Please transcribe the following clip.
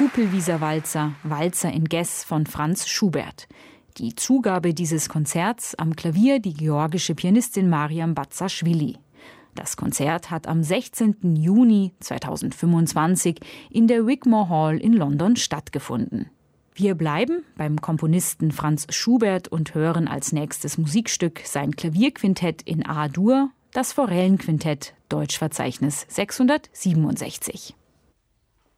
Kupelwieser Walzer, Walzer in Ges von Franz Schubert. Die Zugabe dieses Konzerts am Klavier die georgische Pianistin Mariam Bazaschwili. Das Konzert hat am 16. Juni 2025 in der Wigmore Hall in London stattgefunden. Wir bleiben beim Komponisten Franz Schubert und hören als nächstes Musikstück sein Klavierquintett in A-Dur, das Forellenquintett, Deutschverzeichnis 667.